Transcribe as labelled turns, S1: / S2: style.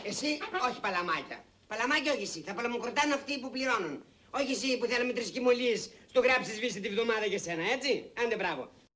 S1: Εσύ, όχι παλαμάκια. Παλαμάκια όχι εσύ. Θα παλαμοκροτάνε αυτοί που πληρώνουν. Όχι εσύ που θέλαμε 3 κοιμωλίες στο γράψεις βύση τη βδομάδα για σένα, έτσι. Άντε μπράβο.